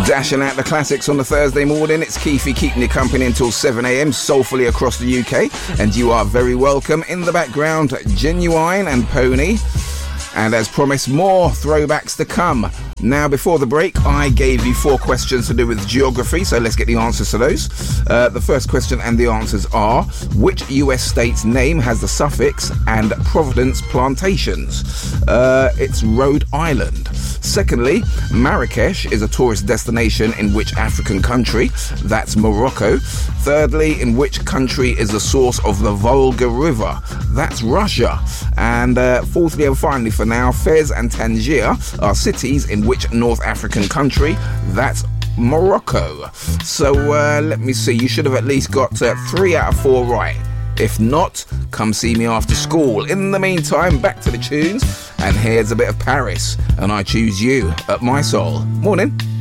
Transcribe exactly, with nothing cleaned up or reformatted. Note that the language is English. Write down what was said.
Dashing out the classics on the Thursday morning. It's Keefy keeping you company until seven a.m. soulfully across the U K. And you are very welcome. In the background, Genuine and Pony. And as promised, more throwbacks to come. Now, before the break, I gave you four questions to do with geography, so let's get the answers to those. Uh, the first question and the answers are, which U S state's name has the suffix and Providence Plantations? Uh, it's Rhode Island. Secondly, Marrakesh is a tourist destination in which African country? That's Morocco. Thirdly, in which country is the source of the Volga River? That's Russia. And uh, fourthly and finally for now, Fez and Tangier are cities in which North African country? That's Morocco. So uh, let me see, you should have at least got uh, three out of four right. If not, come see me after school. In the meantime, back to the tunes, and here's a bit of Paris, and I choose you at My Soul. Morning.